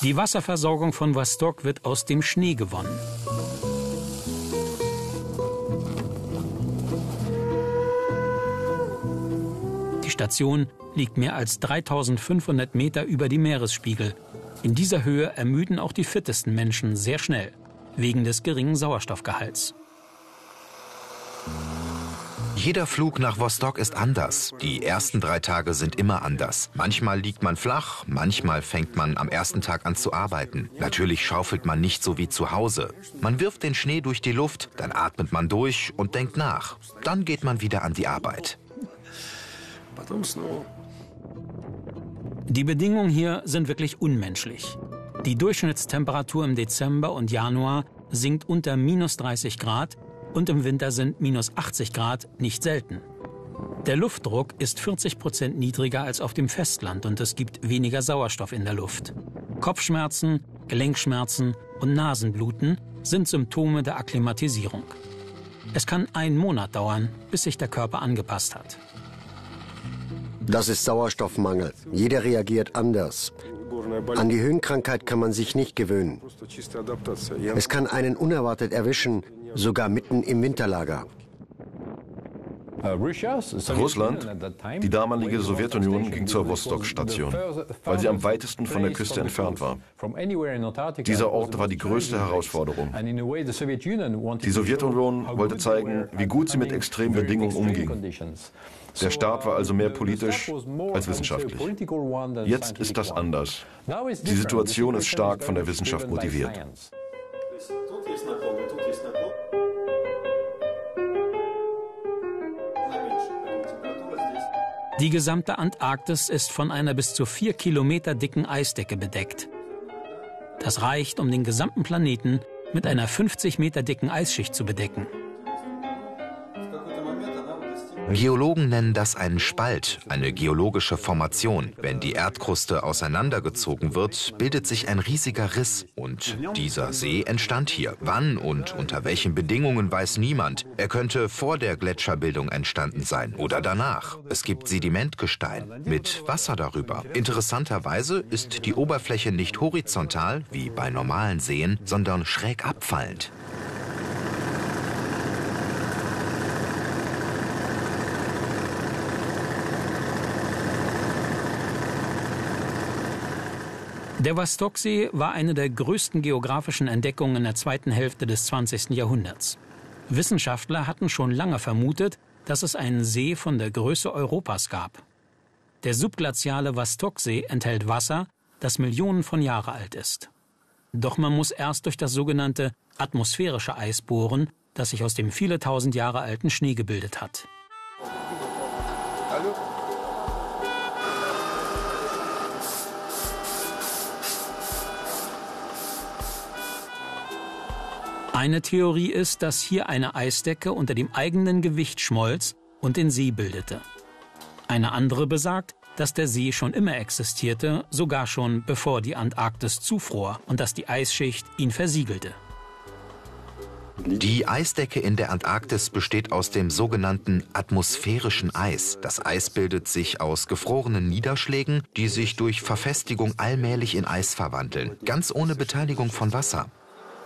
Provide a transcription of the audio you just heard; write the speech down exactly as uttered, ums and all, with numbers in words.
Die Wasserversorgung von Vostok wird aus dem Schnee gewonnen. Die Station liegt mehr als dreitausendfünfhundert Meter über dem Meeresspiegel. In dieser Höhe ermüden auch die fittesten Menschen sehr schnell, wegen des geringen Sauerstoffgehalts. Jeder Flug nach Vostok ist anders. Die ersten drei Tage sind immer anders. Manchmal liegt man flach, manchmal fängt man am ersten Tag an zu arbeiten. Natürlich schaufelt man nicht so wie zu Hause. Man wirft den Schnee durch die Luft, dann atmet man durch und denkt nach. Dann geht man wieder an die Arbeit. Die Bedingungen hier sind wirklich unmenschlich. Die Durchschnittstemperatur im Dezember und Januar sinkt unter minus dreißig Grad und im Winter sind minus achtzig Grad nicht selten. Der Luftdruck ist vierzig Prozent niedriger als auf dem Festland und es gibt weniger Sauerstoff in der Luft. Kopfschmerzen, Gelenkschmerzen und Nasenbluten sind Symptome der Akklimatisierung. Es kann einen Monat dauern, bis sich der Körper angepasst hat. Das ist Sauerstoffmangel. Jeder reagiert anders. An die Höhenkrankheit kann man sich nicht gewöhnen. Es kann einen unerwartet erwischen, sogar mitten im Winterlager. Russland, die damalige Sowjetunion, ging zur Vostok-Station, weil sie am weitesten von der Küste entfernt war. Dieser Ort war die größte Herausforderung. Die Sowjetunion wollte zeigen, wie gut sie mit extremen Bedingungen umging. Der Staat war also mehr politisch als wissenschaftlich. Jetzt ist das anders. Die Situation ist stark von der Wissenschaft motiviert. Die gesamte Antarktis ist von einer bis zu vier Kilometer dicken Eisdecke bedeckt. Das reicht, um den gesamten Planeten mit einer fünfzig Meter dicken Eisschicht zu bedecken. Geologen nennen das einen Spalt, eine geologische Formation. Wenn die Erdkruste auseinandergezogen wird, bildet sich ein riesiger Riss. Und dieser See entstand hier. Wann und unter welchen Bedingungen weiß niemand. Er könnte vor der Gletscherbildung entstanden sein oder danach. Es gibt Sedimentgestein mit Wasser darüber. Interessanterweise ist die Oberfläche nicht horizontal, wie bei normalen Seen, sondern schräg abfallend. Der Vostoksee war eine der größten geografischen Entdeckungen in der zweiten Hälfte des zwanzigsten Jahrhunderts. Wissenschaftler hatten schon lange vermutet, dass es einen See von der Größe Europas gab. Der subglaziale Vostoksee enthält Wasser, das Millionen von Jahren alt ist. Doch man muss erst durch das sogenannte atmosphärische Eis bohren, das sich aus dem viele tausend Jahre alten Schnee gebildet hat. Hallo. Eine Theorie ist, dass hier eine Eisdecke unter dem eigenen Gewicht schmolz und den See bildete. Eine andere besagt, dass der See schon immer existierte, sogar schon bevor die Antarktis zufror und dass die Eisschicht ihn versiegelte. Die Eisdecke in der Antarktis besteht aus dem sogenannten atmosphärischen Eis. Das Eis bildet sich aus gefrorenen Niederschlägen, die sich durch Verfestigung allmählich in Eis verwandeln, ganz ohne Beteiligung von Wasser.